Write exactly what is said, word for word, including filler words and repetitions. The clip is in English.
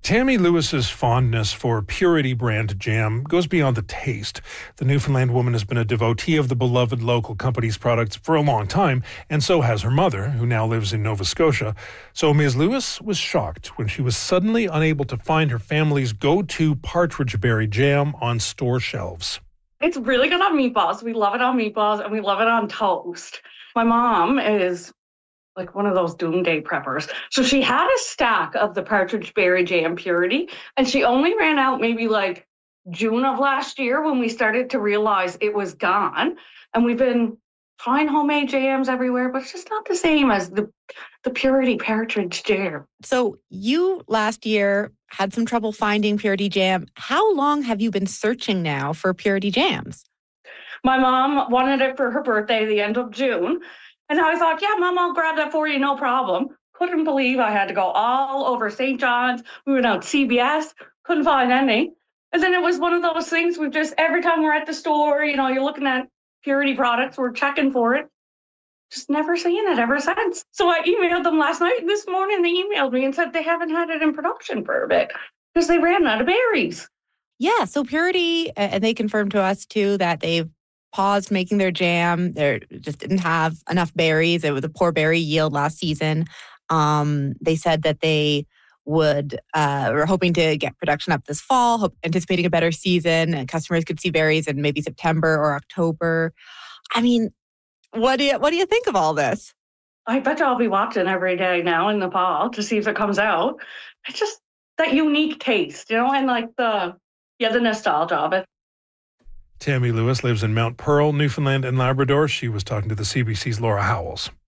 Tammy Lewis's fondness for Purity brand jam goes beyond the taste. The Newfoundland woman has been a devotee of the beloved local company's products for a long time, and so has her mother, who now lives in Nova Scotia. So Miz Lewis was shocked when she was suddenly unable to find her family's go-to partridge berry jam on store shelves. It's really good on meatballs. We love it on meatballs, and we love it on toast. My mom is like one of those doomsday preppers. So she had a stack of the partridge berry jam Purity, and she only ran out maybe like June of last year when we started to realize it was gone. And we've been trying homemade jams everywhere, but it's just not the same as the, the Purity partridge jam. So you last year had some trouble finding Purity jam. How long have you been searching now for Purity jams? My mom wanted it for her birthday, the end of June. And I thought, yeah, Mom, I'll grab that for you, no problem. Couldn't believe I had to go all over Saint John's. We went out C B S, couldn't find any. And then it was one of those things we just, every time we're at the store, you know, you're looking at Purity products, we're checking for it. Just never seen it ever since. So I emailed them last night. And this morning they emailed me and said they haven't had it in production for a bit because they ran out of berries. Yeah, so Purity, and they confirmed to us too that they've paused making their jam. They just didn't have enough berries. It was a poor berry yield last season. Um, they said that they would uh, were hoping to get production up this fall, hope, anticipating a better season, and customers could see berries in maybe September or October. I mean, what do you what do you think of all this? I bet you I'll be watching every day now in the fall to see if it comes out. It's just that unique taste, you know, and like the yeah the nostalgia of it. Tammy Lewis lives in Mount Pearl, Newfoundland and Labrador. She was talking to the C B C's Laura Howells.